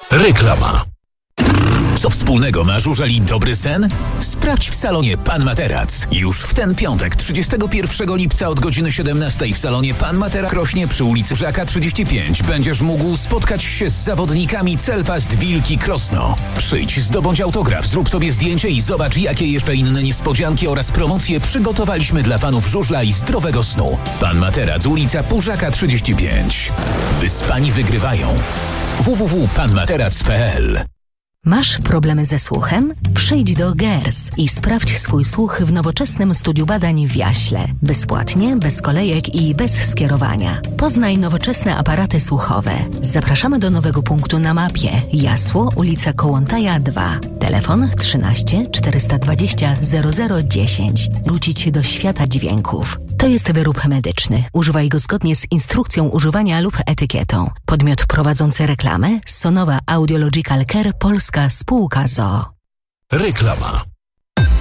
Reklama. Co wspólnego ma żużel i dobry sen? Sprawdź w salonie Pan Materac. Już w ten piątek, 31 lipca od godziny 17 w salonie Pan Materac Krośnie przy ulicy Żaka 35 będziesz mógł spotkać się z zawodnikami Celfast Wilki Krosno. Przyjdź, zdobądź autograf, zrób sobie zdjęcie i zobacz, jakie jeszcze inne niespodzianki oraz promocje przygotowaliśmy dla fanów żużla i zdrowego snu. Pan Materac, ulica Pużaka 35. Wyspani wygrywają. www.panmaterac.pl. Masz problemy ze słuchem? Przyjdź do GERS i sprawdź swój słuch w nowoczesnym studiu badań w Jaśle. Bezpłatnie, bez kolejek i bez skierowania. Poznaj nowoczesne aparaty słuchowe. Zapraszamy do nowego punktu na mapie. Jasło, ulica Kołątaja 2. Telefon 13 420 0010. Wrócić się do świata dźwięków. To jest wyrób medyczny. Używaj go zgodnie z instrukcją używania lub etykietą. Podmiot prowadzący reklamę: Sonowa Audiological Care Polska Spółka ZOO. Reklama.